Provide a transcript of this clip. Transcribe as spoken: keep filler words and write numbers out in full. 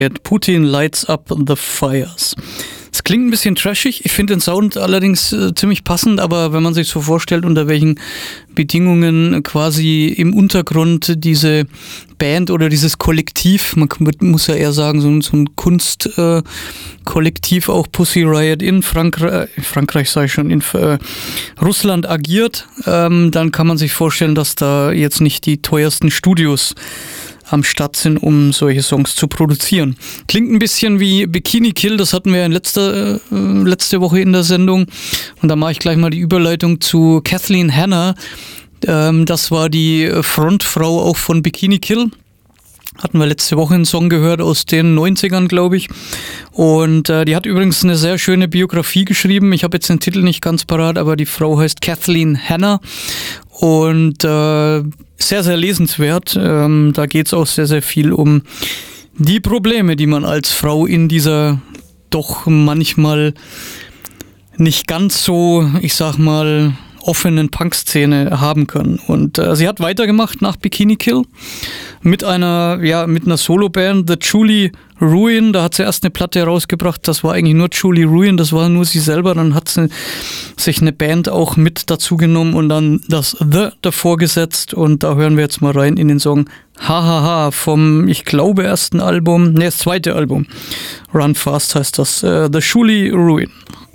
Putin lights up the fires. Es klingt ein bisschen trashig, ich finde den Sound allerdings äh, ziemlich passend, aber wenn man sich so vorstellt, unter welchen Bedingungen quasi im Untergrund diese Band oder dieses Kollektiv, man muss ja eher sagen, so, so ein Kunstkollektiv, äh, auch Pussy Riot in Frankreich, Frankreich sage ich schon, in äh, Russland agiert, ähm, dann kann man sich vorstellen, dass da jetzt nicht die teuersten Studios am Start sind, um solche Songs zu produzieren. Klingt ein bisschen wie Bikini Kill, das hatten wir in letzter, äh, letzte Woche in der Sendung. Und da mache ich gleich mal die Überleitung zu Kathleen Hanna. Ähm, das war die Frontfrau auch von Bikini Kill. Hatten wir letzte Woche einen Song gehört aus den neunzigern, glaube ich. Und äh, die hat übrigens eine sehr schöne Biografie geschrieben. Ich habe jetzt den Titel nicht ganz parat, aber die Frau heißt Kathleen Hanna. Und äh, sehr, sehr lesenswert. Ähm, da geht es auch sehr, sehr viel um die Probleme, die man als Frau in dieser doch manchmal nicht ganz so, ich sag mal, offenen Punk-Szene haben kann. Und äh, sie hat weitergemacht nach Bikini Kill mit einer, ja, mit einer Solo-Band, The Julie Ruin. Da hat sie erst eine Platte rausgebracht, das war eigentlich nur Julie Ruin, das war nur sie selber. Dann hat sie sich eine Band auch mit dazu genommen und dann das The davor gesetzt. Und da hören wir jetzt mal rein in den Song Hahaha vom, ich glaube, ersten Album, ne, das zweite Album. Run Fast heißt das, äh, The Julie Ruin.